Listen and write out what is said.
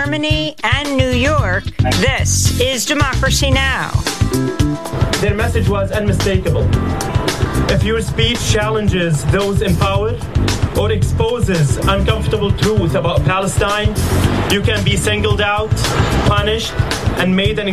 Germany, and New York, this is Democracy Now! Their message was unmistakable. If your speech challenges those in power or exposes uncomfortable truth about Palestine, you can be singled out, punished, and made an